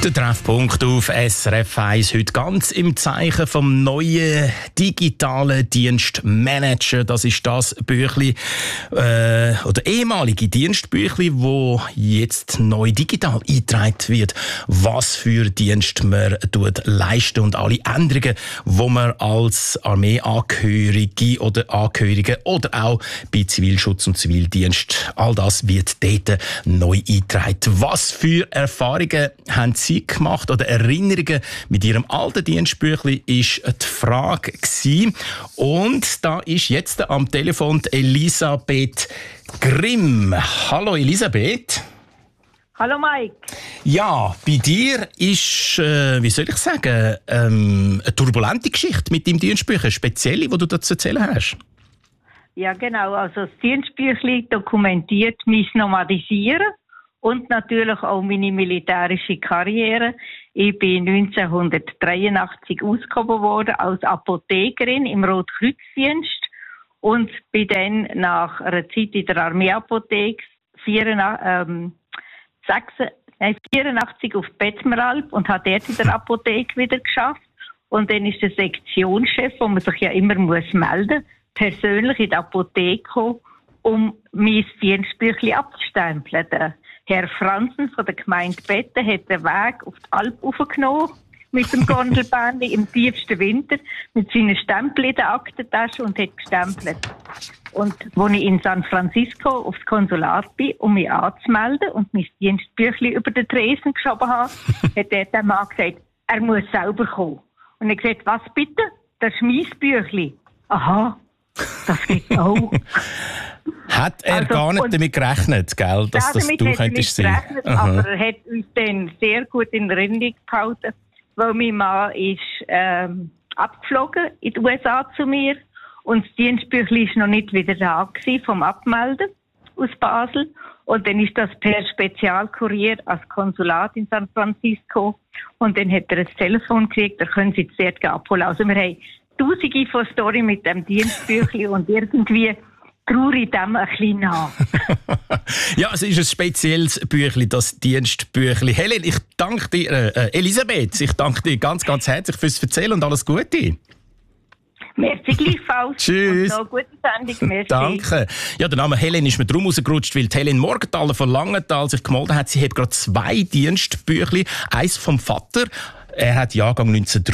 Der Treffpunkt auf SRF 1 heute ganz im Zeichen vom neuen digitalen Dienstmanager. Das ist das Büchli oder ehemalige Dienstbüchli, wo jetzt neu digital eingetragen wird, was für Dienst man leisten und alle Änderungen, die man als Armeeangehörige oder Angehörige oder auch bei Zivilschutz und Zivildienst, all das wird dort neu eingetragen. Was für Erfahrungen haben Sie gemacht oder Erinnerungen mit Ihrem alten Dienstbüchli ist die Frage gewesen. Und da ist jetzt am Telefon Elisabeth Grimm. Hallo Elisabeth. Hallo Mike. Ja, bei dir ist, wie soll ich sagen, eine turbulente Geschichte mit deinem Dienstbüchlein, eine spezielle, die du dazu zu erzählen hast. Ja genau, also das Dienstbüchlein dokumentiert mein Nomadisieren und natürlich auch meine militärische Karriere. Ich bin 1983 ausgehoben worden als Apothekerin im Rotkreuzdienst und bin dann nach einer Zeit in der Armeeapotheke 84 auf Bettmeralp und habe dort in der Apotheke wieder geschafft. Und dann ist der Sektionschef, wo man sich ja immer melden muss, persönlich in die Apotheke gekommen, um mein Dienstbüchlein abzustempeln. Der Herr Franzen von der Gemeinde Betten hat den Weg auf die Alp aufgenommen mit dem Gondelbahn im tiefsten Winter mit seinen Stempeln in der Aktentasche und hat gestempelt. Und als ich in San Francisco aufs Konsulat bin, um mich anzumelden und mein Dienstbüchlein über den Tresen geschoben habe, hat der Mann gesagt, er muss selber kommen. Und ich gesagt, was bitte? Das ist mein Büchlein. Aha, das geht auch. Hat er gar nicht damit gerechnet, gell, dass das du könntest sein? Aber er hat uns dann sehr gut in Erinnerung gehalten, weil mein Mann ist abgeflogen in die USA zu mir und das Dienstbüchlein war noch nicht wieder da gewesen, vom Abmelden aus Basel. Und dann ist das per Spezialkurier als Konsulat in San Francisco und dann hat er ein Telefon gekriegt, da können Sie es dort abholen. Also wir haben tausende von Storys mit dem Dienstbüchlein und irgendwie trauere ich dem ein bisschen nach. Ja, es ist ein spezielles Büchlein, das Dienstbüchlein. Helen, ich danke dir, Elisabeth, ich danke dir ganz, ganz herzlich fürs Erzählen und alles Gute. Merci gleichfalls. Tschüss. Und noch gute Sendung. Merci. Danke. Ja, der Name Helen ist mir drum rausgerutscht, weil Helen Morgenthaler von Langenthal sich gemeldet hat. Sie hat gerade 2 Dienstbüchlein. Eins vom Vater. Er hat Jahrgang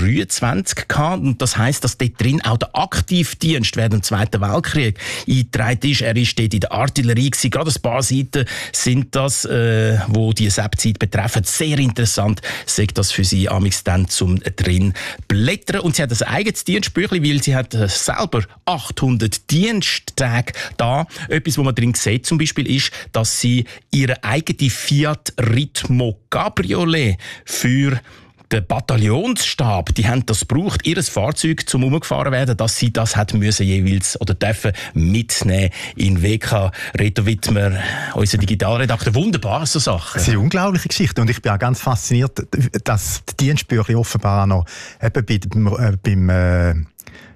1923 gehabt und das heisst, dass dort drin auch der Aktivdienst während dem Zweiten Weltkrieg eingetragen ist. Er ist dort in der Artillerie gewesen. Gerade ein paar Seiten sind das, wo die SEP-Zeit betreffen. Sehr interessant, sagt das für sie amix dann zum drin blättern. Und sie hat ein eigenes Dienstbüchlein, weil sie hat selber 800 Diensttage da. Etwas, was man drin sieht zum Beispiel, ist, dass sie ihre eigene Fiat Ritmo Cabriolet für der Bataillonsstab, die haben das gebraucht, ihr Fahrzeug zum umgefahren werden, dass sie das hat müssen jeweils oder dürfen mitnehmen in WK. Reto Wittmer, unser Digitalredakteur, wunderbar so Sachen. Das ist eine unglaubliche Geschichte und ich bin auch ganz fasziniert, dass die Dienstbüchlein offenbar noch eben beim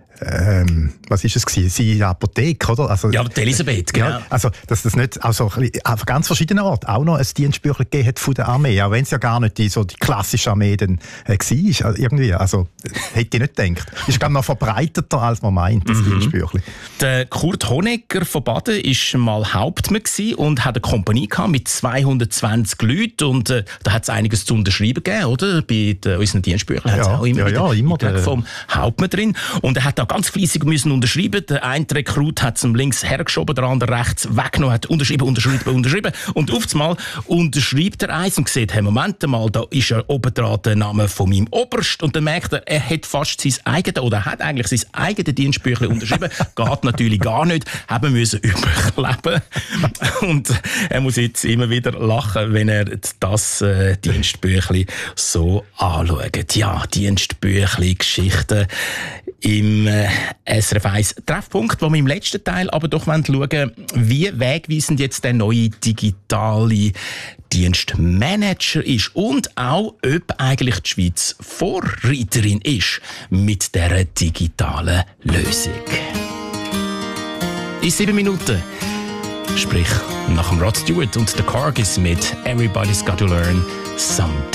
was ist es gewesen? Sie in der Apotheke, oder? Also, ja, die Elisabeth, genau. Ja, also, dass das nicht also auf ganz verschiedenen Orten auch noch ein Dienstbüchlein gegeben hat von der Armee, auch wenn es ja gar nicht die klassische Armee dann war, irgendwie. Also, hätte ich nicht gedacht. Ist glaube noch verbreiteter, als man meint, das Dienstbüchlein. Der Kurt Honegger von Baden war mal Hauptmann und hat eine Kompanie mit 220 Leuten und da hat es einiges zu unterschreiben gegeben, oder? Bei unseren Dienstbüchlein hat es auch immer vom Hauptmann drin. Und er hat da ganz fleissig müssen unterschreiben. Der eine Rekrut hat es links hergeschoben, der andere rechts weggenommen, hat unterschrieben. Und auf einmal unterschreibt er eins und sieht, hey, Moment mal, da ist ja oben dran der Name von meinem Oberst. Und dann merkt er, er hat fast sein eigenes, oder hat eigentlich sein eigenes Dienstbüchlein unterschrieben. Geht natürlich gar nicht. Haben müssen überkleben. Und er muss jetzt immer wieder lachen, wenn er das Dienstbüchlein so anschaut. Ja, Dienstbüchlein, Geschichten im SRF 1 Treffpunkt, wo wir im letzten Teil aber doch schauen wollen, wie wegweisend jetzt der neue digitale Dienstmanager ist und auch, ob eigentlich die Schweiz Vorreiterin ist mit dieser digitalen Lösung. In 7 Minuten, sprich nach dem Rod Stewart und The Cargis mit Everybody's Got to Learn Some